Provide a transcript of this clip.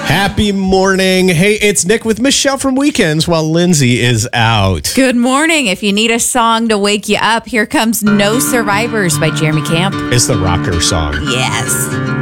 Happy morning. Hey, it's Nick with Michelle from Weekends while Lindsay is out. Good morning. If you need a song to wake you up, here comes No Survivors by Jeremy Camp. It's the rocker song. Yes.